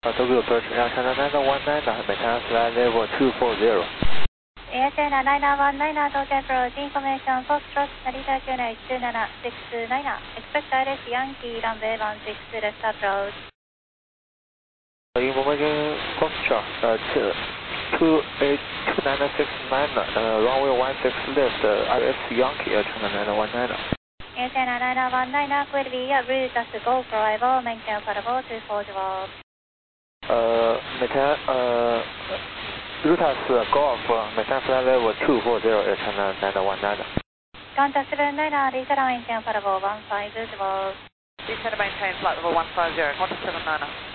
Tokyo approach, Airchina 919, maintain flight level 240. Airchina 919, Tokyo approach, information, Foxtrot, Narita Kune 12769, expect direct Yankee, runway 16 left approach. Information, Foxtrot, 29669, runway 16 left, RS Yankee, Airchina 919. Airchina 919, will be a route as go for arrival, maintain for level 240. Maintain, Rutas Golf, maintain flight level 240, Airchina 919. Contact 79, Lisa maintain for level 150. Lisa maintain flight level 150, contact 79.